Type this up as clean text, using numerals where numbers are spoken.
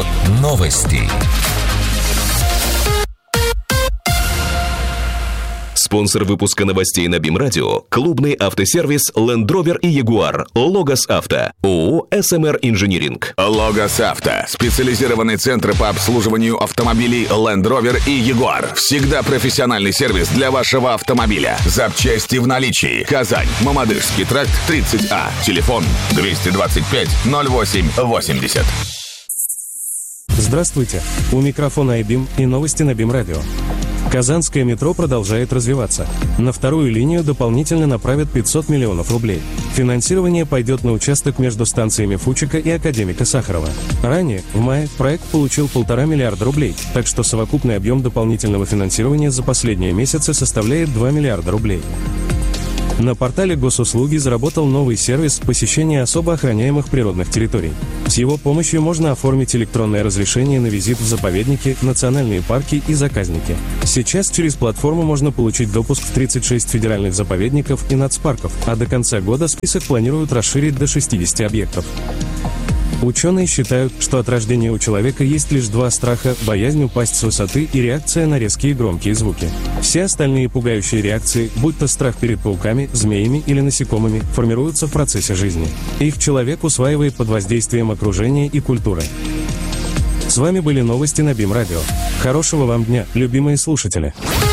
Новости. Спонсор выпуска новостей на БИМ-радио – клубный автосервис Land Rover и Jaguar. Логос Авто. ООО «СМР Инжиниринг». Логос Авто. Специализированный центр по обслуживанию автомобилей Land Rover и Jaguar. Всегда профессиональный сервис для вашего автомобиля. Запчасти в наличии. Казань. Мамадышский тракт, 30А. Телефон 225 08 80. Здравствуйте. У микрофона iBIM и новости на БИМ-радио. Казанское метро продолжает развиваться. На вторую линию дополнительно направят 500 миллионов рублей. Финансирование пойдет на участок между станциями Фучика и Академика Сахарова. Ранее, в мае, проект получил 1,5 миллиарда рублей, так что совокупный объем дополнительного финансирования за последние месяцы составляет 2 миллиарда рублей. На портале Госуслуги заработал новый сервис посещения особо охраняемых природных территорий. С его помощью можно оформить электронное разрешение на визит в заповедники, национальные парки и заказники. Сейчас через платформу можно получить допуск в 36 федеральных заповедников и нацпарков, а до конца года список планируют расширить до 60 объектов. Ученые считают, что от рождения у человека есть лишь два страха – боязнь упасть с высоты и реакция на резкие громкие звуки. Все остальные пугающие реакции, будь то страх перед пауками, змеями или насекомыми, формируются в процессе жизни. Их человек усваивает под воздействием окружения и культуры. С вами были новости на БИМ-радио. Хорошего вам дня, любимые слушатели!